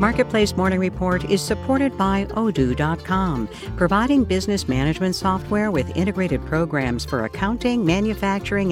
Marketplace Morning Report is supported by Odoo.com, providing business management software with integrated programs for accounting, manufacturing,